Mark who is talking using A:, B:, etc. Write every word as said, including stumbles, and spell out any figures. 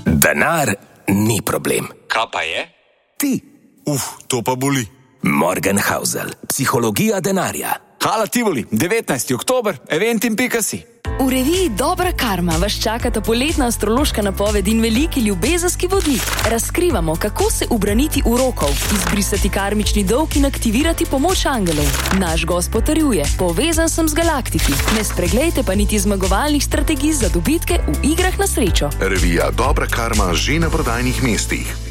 A: Denar ni problem.
B: Kaj pa je?
A: Ti.
C: Uf, to pa boli.
A: Morgenhausel, psihologija denarja.
B: Hala Tivoli, devetnajsti oktober, eventim pika si.
D: V reviji Dobra karma vas čakata poletna astrološka napoved in veliki ljubezenski vodnik. Razkrivamo, kako se ubraniti urokov, izbrisati karmični dolg in aktivirati pomoč angelov. Naš gost potrjuje, povezan sem z galaktiki. Ne spreglejte pa niti zmagovalnih strategij za dobitke v igrah na srečo.
E: Revija Dobra karma že na prodajnih mestih.